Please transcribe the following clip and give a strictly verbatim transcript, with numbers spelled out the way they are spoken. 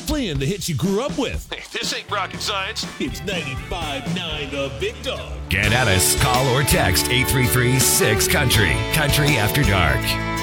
playing the hits you grew up with. Hey, this ain't rocket science. It's ninety-five point nine The Big Dog. Get at us. Call or text eight three three six country. Country After Dark.